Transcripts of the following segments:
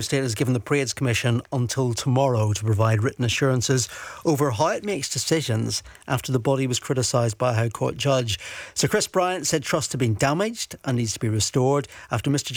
State has given the Parades Commission until tomorrow to provide written assurances over how it makes decisions after the body was criticised by a High Court judge. Sir Chris Bryant said trust had been damaged and needs to be restored after Mr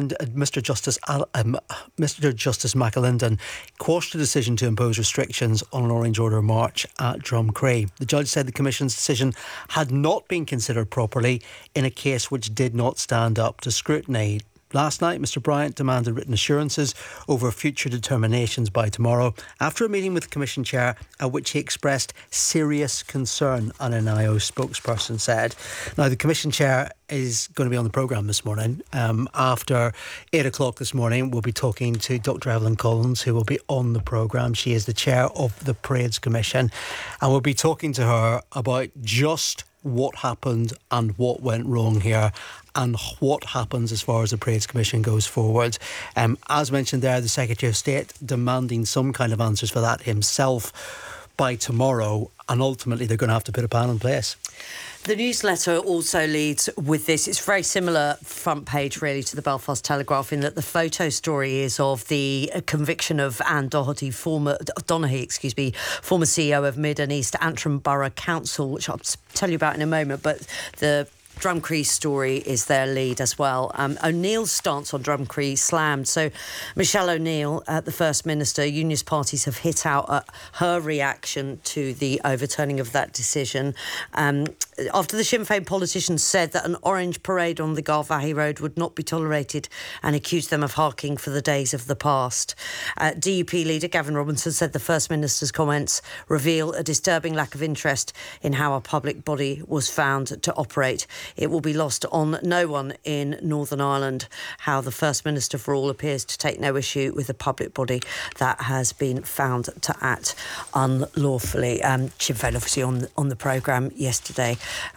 Justice McAlinden quashed a decision to impose restrictions on an Orange Order march at Drumcree. The judge said the Commission's decision had not been considered properly in a case which did not stand up to scrutiny. Last night, Mr Bryant demanded written assurances over future determinations by tomorrow after a meeting with the Commission Chair at which he expressed serious concern, an NIO spokesperson said. Now, the Commission Chair is going to be on the programme this morning. After 8 o'clock this morning, we'll be talking to Dr Evelyn Collins, who will be on the programme. She is the Chair of the Parades Commission, and we'll be talking to her about just what happened and what went wrong here and what happens as far as the Parades Commission goes forward. As mentioned there, the Secretary of State demanding some kind of answers for that himself by tomorrow, and ultimately they're going to have to put a plan in place. The newsletter also leads with this. It's very similar front page really to the Belfast Telegraph in that the photo story is of the conviction of Anne Doherty, former CEO of Mid and East Antrim Borough Council, which I'll tell you about in a moment. But the Drumcree story is their lead as well. O'Neill's stance on Drumcree slammed. So Michelle O'Neill, the First Minister, Unionist parties have hit out at her reaction to the overturning of that decision. After the Sinn Féin politicians said that an orange parade on the Garvaghey Road would not be tolerated and accused them of harking for the days of the past. DUP leader Gavin Robinson said the First Minister's comments reveal a disturbing lack of interest in how a public body was found to operate. It will be lost on no one in Northern Ireland how the First Minister for all appears to take no issue with a public body that has been found to act unlawfully. Sinn Féin obviously on the programme yesterday